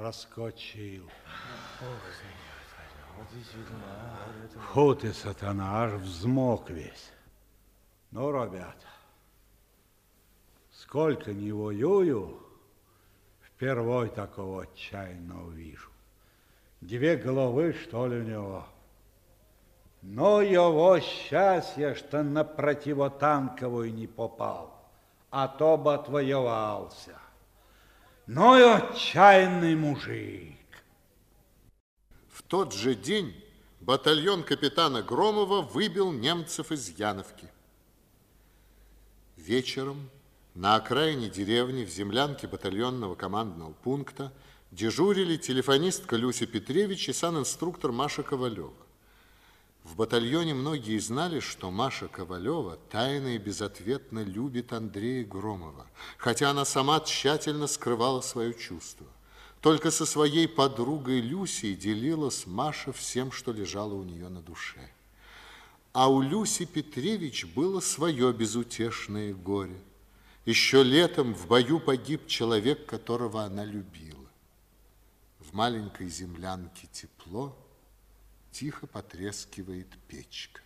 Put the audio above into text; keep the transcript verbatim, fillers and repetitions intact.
проскочил. Фу ты, сатана, аж взмок весь. Ну, ребята, сколько не воюю, впервой такого отчаянного вижу. Две головы, что ли, у него. Но его счастье, что на противотанковую не попал, а то бы отвоевался. Ну и отчаянный мужик. В тот же день батальон капитана Громова выбил немцев из Яновки. Вечером на окраине деревни в землянке батальонного командного пункта дежурили телефонистка Люся Петревич и санинструктор Маша Ковалева. В батальоне многие знали, что Маша Ковалева тайно и безответно любит Андрея Громова, хотя она сама тщательно скрывала свое чувство. Только со своей подругой Люсей делилась Маша всем, что лежало у нее на душе. А у Люси Петревич было свое безутешное горе. Еще летом в бою погиб человек, которого она любила. В маленькой землянке тепло, тихо потрескивает печка.